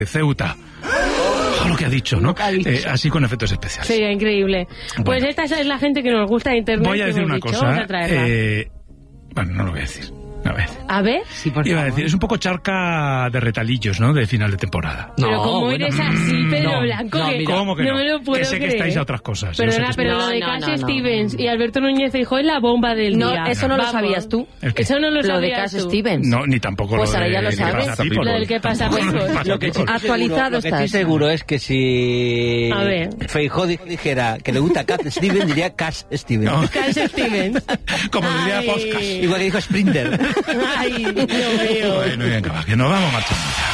Ceuta. Lo que ha dicho, ¿no? Así con efectos especiales. Sería increíble. Bueno. Pues esta es la gente que nos gusta de Internet. Voy a decir una cosa. Vamos a traerla. Bueno, no lo voy a decir. A ver. Sí, por Iba a favor. decir, es un poco charca de retalillos, ¿no? De final de temporada. Pero No, como bueno. eres así, Pedro No, Blanco, no, que mira. ¿Cómo que no no? me lo puedo Que sé que creer. estáis a otras cosas. Yo sé Perdona, que pero estáis- lo de No, Cash no, no. Stevens y Alberto Núñez Feijóo es la bomba del No, día. eso no lo Vamos. sabías tú. ¿El qué? Eso no lo Lo de sabías Cash tú. Stevens. No, ni tampoco Pues lo ahora de ya lo que sabes. pasa people. Lo del que pasa Tampoco people. lo de pasa Lo que sí people. Actualizado lo que estás. estoy seguro es que si A ver. Feijóo dijera que le gusta Cat Stevens, diría Cash Stevens. No. Cash Stevens. Como diría Ay. Podcast. Igual que dijo Sprinter. Ay, Dios mío. Bueno, venga, va, que nos vamos marchando.